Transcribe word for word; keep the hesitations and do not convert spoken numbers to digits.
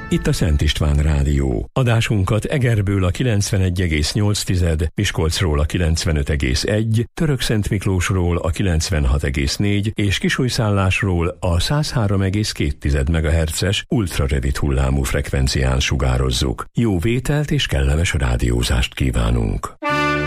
Itt a Szent István Rádió. Adásunkat Egerből a kilencvenegy egész nyolc, Miskolcról a kilencvenöt egész egy, Törökszentmiklósról a kilencvenhat egész négy és Kisújszállásról a száz három egész két megahertzes ultrarövid hullámú frekvencián sugározzuk. Jó vételt és kellemes rádiózást kívánunk!